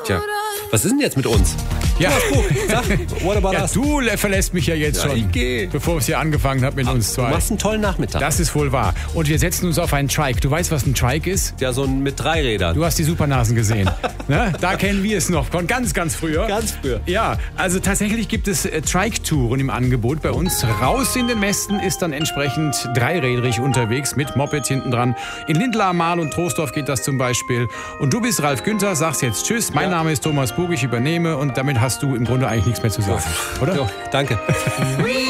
Tja, was ist denn jetzt mit uns? Ja, Sag, what about us? du verlässt mich ja jetzt schon, ich geh. bevor es hier angefangen hat mit uns Du zwei. machst einen tollen Nachmittag. Das ist wohl wahr. Und wir setzen uns auf einen Trike. Du weißt, was ein Trike ist? Ja, so ein mit 3 Rädern. Du hast die Supernasen gesehen. Ne? Da kennen wir es noch von ganz, ganz früher. Ganz früher. Ja, also tatsächlich gibt es Trike-Touren im Angebot bei uns. Raus in den Westen ist dann entsprechend dreirädrig unterwegs mit Moped hinten dran. In Lindlar, Marl und Troisdorf geht das zum Beispiel. Und du bist Ralf Günther, sagst jetzt Tschüss. Mein Name ist Thomas Bug, ich übernehme und damit hast du im Grunde eigentlich nichts mehr zu sagen, oder? Jo, danke.